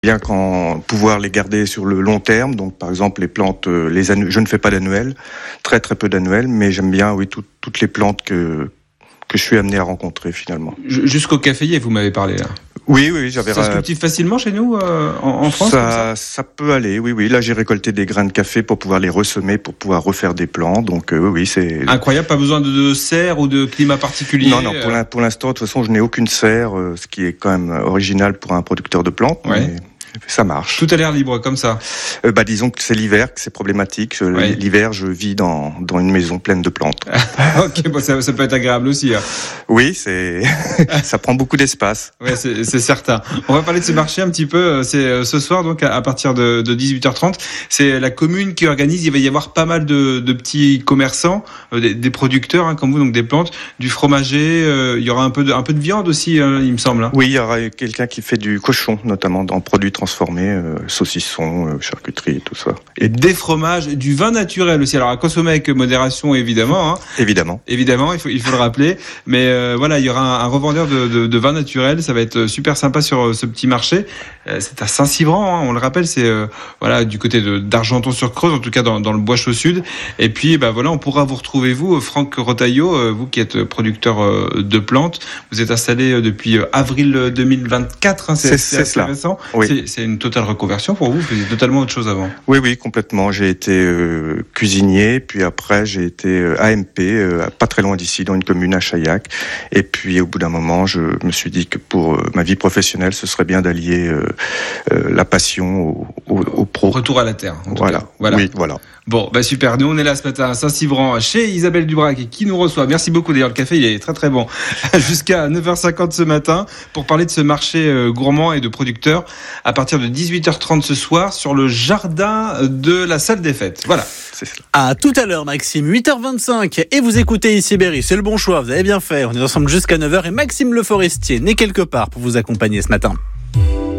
bien pouvoir les garder sur le long terme. Donc, par exemple, les plantes, je ne fais pas d'annuels, très très peu d'annuels, mais j'aime bien, oui, toutes les plantes que je suis amené à rencontrer finalement. Jusqu'au caféier, vous m'avez parlé là. Oui, j'avais. Ça se cultive facilement chez nous en France. Ça peut aller, oui. Là, j'ai récolté des grains de café pour pouvoir les ressemer, pour pouvoir refaire des plants. Donc, oui, c'est incroyable. Pas besoin de serre ou de climat particulier. Non. Pour l'instant, de toute façon, je n'ai aucune serre, ce qui est quand même original pour un producteur de plantes. Ouais. Mais ça marche. Tout a l'air libre comme ça. Disons que c'est l'hiver, que c'est problématique. L'hiver, je vis dans une maison pleine de plantes. Ok, ça peut être agréable aussi. Hein. Oui, ça prend beaucoup d'espace. Ouais, c'est certain. On va parler de ce marché un petit peu. C'est ce soir, donc à partir de 18h30. C'est la commune qui organise. Il va y avoir pas mal de petits commerçants, des producteurs comme vous, donc des plantes, du fromager. Il y aura un peu de viande aussi, il me semble. Hein. Oui, il y aura quelqu'un qui fait du cochon, notamment dans produits transformés, saucissons, charcuterie, tout ça. Et des fromages, du vin naturel aussi. Alors à consommer avec modération, évidemment. Hein. Évidemment, il faut le rappeler. Mais voilà, il y aura un revendeur de vin naturel. Ça va être super sympa sur ce petit marché. C'est à Saint-Civran, hein, on le rappelle. C'est du côté d'Argenton-sur-Creuse, en tout cas dans le Bois-Chaud Sud. Et puis on pourra vous retrouver, vous, Franck Rotaillot, vous qui êtes producteur de plantes. Vous êtes installé depuis avril 2024. Hein, c'est assez récent. Oui. C'est une totale reconversion pour vous. Vous faisiez totalement autre chose avant. Oui, complètement. J'ai été cuisinier, puis après j'ai été AMP, pas très loin d'ici, dans une commune à Chaillac. Et puis au bout d'un moment, je me suis dit que pour ma vie professionnelle, ce serait bien d'allier la passion au pro. Retour à la terre. Voilà. Oui, voilà. Bon, super. Nous, on est là ce matin à Saint-Civran, chez Isabelle Dubrac, qui nous reçoit. Merci beaucoup. D'ailleurs, le café, il est très, très bon. Jusqu'à 9h50 ce matin, pour parler de ce marché gourmand et de producteurs, à partir de 18h30 ce soir, sur le jardin de la salle des fêtes. Voilà. C'est cela. À tout à l'heure, Maxime. 8h25. Et vous écoutez ici Berry. C'est le bon choix. Vous avez bien fait. On est ensemble jusqu'à 9h. Et Maxime Le Forestier n'est quelque part pour vous accompagner ce matin.